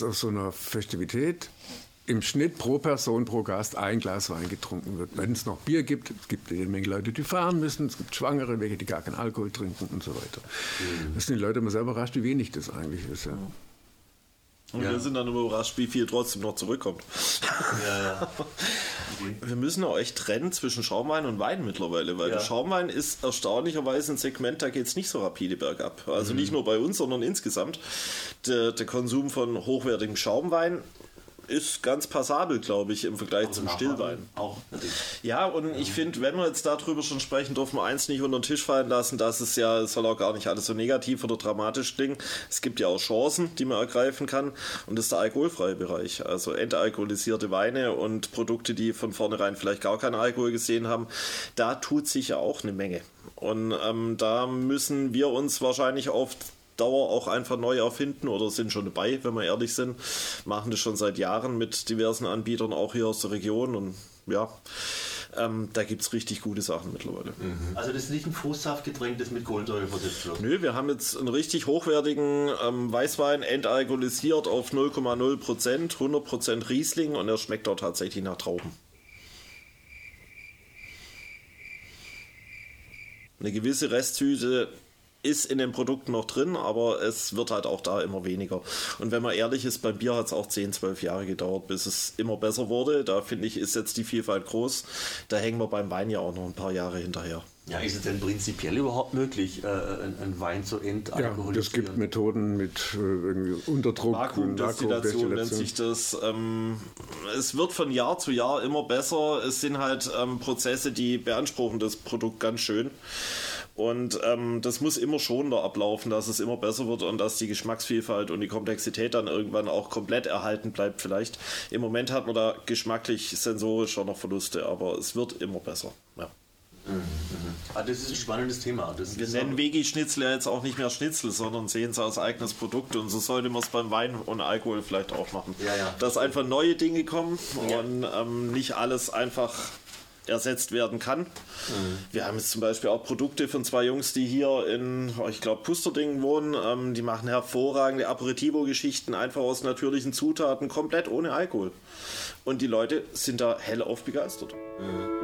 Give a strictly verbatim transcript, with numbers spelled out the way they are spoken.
auf so einer Festivität im Schnitt pro Person, pro Gast ein Glas Wein getrunken wird. Wenn es noch Bier gibt, es gibt eine Menge Leute, die fahren müssen, es gibt Schwangere, welche, die gar keinen Alkohol trinken und so weiter. Mhm. Das sind die Leute immer sehr überrascht, wie wenig das eigentlich ist. Ja. Und ja. wir sind dann immer überrascht, wie viel trotzdem noch zurückkommt. Ja, ja. Okay. Wir müssen auch echt trennen zwischen Schaumwein und Wein mittlerweile, weil ja. der Schaumwein ist erstaunlicherweise ein Segment, da geht es nicht so rapide bergab. Also mhm. nicht nur bei uns, sondern insgesamt. Der, der Konsum von hochwertigem Schaumwein ist ganz passabel, glaube ich, im Vergleich also zum Stillwein. Auch, ja, und ja. ich finde, wenn wir jetzt darüber schon sprechen, dürfen wir eins nicht unter den Tisch fallen lassen, dass es ja, es soll auch gar nicht alles so negativ oder dramatisch klingen. Es gibt ja auch Chancen, die man ergreifen kann, und das ist der alkoholfreie Bereich. Also entalkoholisierte Weine und Produkte, die von vornherein vielleicht gar keinen Alkohol gesehen haben, da tut sich ja auch eine Menge. Und ähm, da müssen wir uns wahrscheinlich oft Dauer auch einfach neu erfinden oder sind schon dabei, wenn wir ehrlich sind. Machen das schon seit Jahren mit diversen Anbietern, auch hier aus der Region, und ja, ähm, da gibt es richtig gute Sachen mittlerweile. Mhm. Also das ist nicht ein Fruchtsaftgetränk, das mit Kohlensäure versetzt wird? Nö, wir haben jetzt einen richtig hochwertigen ähm, Weißwein, entalkoholisiert auf null Komma null Prozent, hundert Prozent Riesling, und er schmeckt dort tatsächlich nach Trauben. Eine gewisse Restsüße ist in den Produkten noch drin, aber es wird halt auch da immer weniger. Und wenn man ehrlich ist, beim Bier hat es auch zehn, zwölf Jahre gedauert, bis es immer besser wurde. Da finde ich, ist jetzt die Vielfalt groß. Da hängen wir beim Wein ja auch noch ein paar Jahre hinterher. Ja, ist es denn prinzipiell überhaupt möglich, äh, einen Wein zu entalkoholisieren? Ja, es gibt Methoden mit äh, irgendwie Unterdruck. Vakuumdestillation nennt sich das. Ähm, es wird von Jahr zu Jahr immer besser. Es sind halt ähm, Prozesse, die beanspruchen das Produkt ganz schön. Und ähm, das muss immer schonender ablaufen, dass es immer besser wird und dass die Geschmacksvielfalt und die Komplexität dann irgendwann auch komplett erhalten bleibt vielleicht. Im Moment hat man da geschmacklich, sensorisch schon noch Verluste, aber es wird immer besser. Ja. Mhm. Ah, das ist ein spannendes Thema. Das Wir nennen Veggie-Schnitzel ja jetzt auch nicht mehr Schnitzel, sondern sehen es als eigenes Produkt, und so sollte man es beim Wein und Alkohol vielleicht auch machen. Ja, ja. Dass einfach neue Dinge kommen ja. und ähm, nicht alles einfach ersetzt werden kann. Mhm. Wir haben jetzt zum Beispiel auch Produkte von zwei Jungs, die hier in, ich glaube, Pusterdingen wohnen. Ähm, die machen hervorragende Aperitivo-Geschichten, einfach aus natürlichen Zutaten, komplett ohne Alkohol. Und die Leute sind da hellauf begeistert. Mhm.